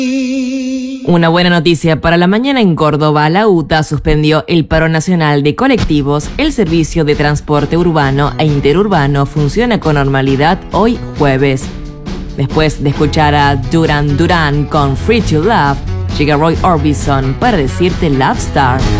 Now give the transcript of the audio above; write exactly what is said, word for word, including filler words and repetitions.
Una buena noticia para la mañana en Córdoba. La U T A suspendió el paro nacional de colectivos. El servicio de transporte urbano e interurbano funciona con normalidad hoy jueves. Después de escuchar a Duran Duran con Free to Love, llega Roy Orbison para decirte Love Star.